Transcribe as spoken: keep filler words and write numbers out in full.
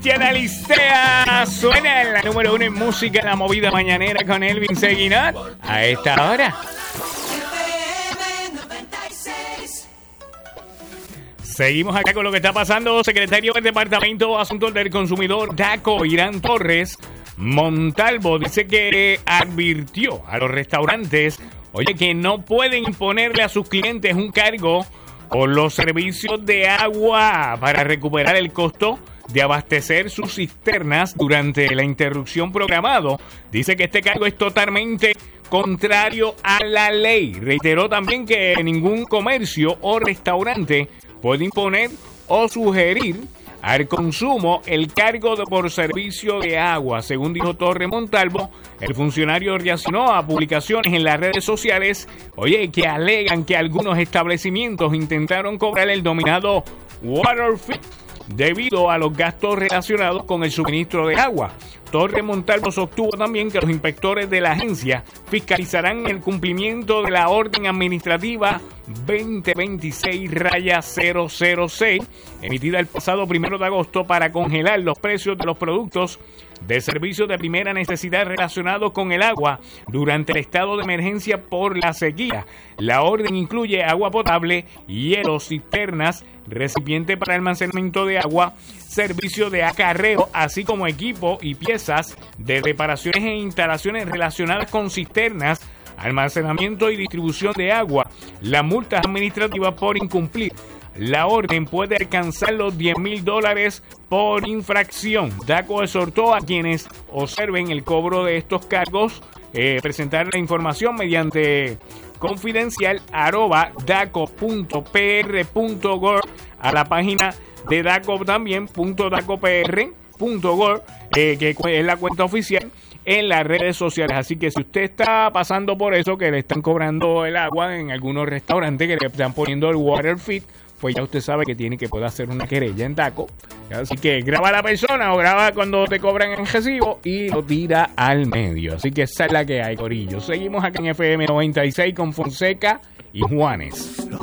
Tiana Licea suena en la número uno en música en la movida mañanera con Elvin Seguinot a esta hora. Seguimos acá con lo que está pasando. Secretario del Departamento de Asuntos del Consumidor, DACO, Irán Torres Montalvo, dice que advirtió a los restaurantes, oye, que no pueden imponerle a sus clientes un cargo por los servicios de agua para recuperar el costo de abastecer sus cisternas durante la interrupción programado. Dice que este cargo es totalmente contrario a la ley. Reiteró también que ningún comercio o restaurante puede imponer o sugerir al consumo el cargo de por servicio de agua. Según dijo Torres Montalvo, el funcionario reaccionó a publicaciones en las redes sociales, oye, que alegan que algunos establecimientos intentaron cobrar el denominado water fee debido a los gastos relacionados con el suministro de agua. Torres Montalvo sostuvo también que los inspectores de la agencia fiscalizarán el cumplimiento de la orden administrativa veinte veintiséis cero cero seis, emitida el pasado primero de agosto para congelar los precios de los productos de servicios de primera necesidad relacionados con el agua durante el estado de emergencia por la sequía. La orden incluye agua potable, hielo, cisternas, recipiente para almacenamiento de agua, servicio de acarreo, así como equipo y piezas de reparaciones e instalaciones relacionadas con cisternas, almacenamiento y distribución de agua. Las multas administrativas por incumplir la orden puede alcanzar los diez mil dólares por infracción. DACO exhortó a quienes observen el cobro de estos cargos eh, presentar la información mediante confidencial arroba daco punto p r punto gov a la página de DACO también punto daco p r punto gov eh, que es la cuenta oficial en las redes sociales. Así que si usted está pasando por eso, que le están cobrando el agua en algunos restaurantes, que le están poniendo el water fee, pues ya usted sabe que tiene que poder hacer una querella en DACO. Así que graba a la persona o graba cuando te cobran en recibo y lo tira al medio. Así que esa es la que hay, corillo. Seguimos aquí en F M noventa y seis con Fonseca y Juanes.